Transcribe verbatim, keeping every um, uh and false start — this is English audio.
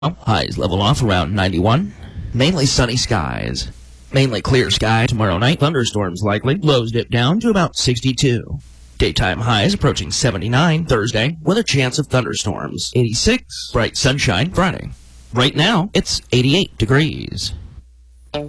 Highs level off around ninety-one. Mainly sunny skies. Mainly clear sky tomorrow night. Thunderstorms likely. Lows dip down to about sixty-two. Daytime highs approaching seventy-nine Thursday with a chance of thunderstorms. eighty-six. Bright sunshine Friday. Right now, it's eighty-eight degrees.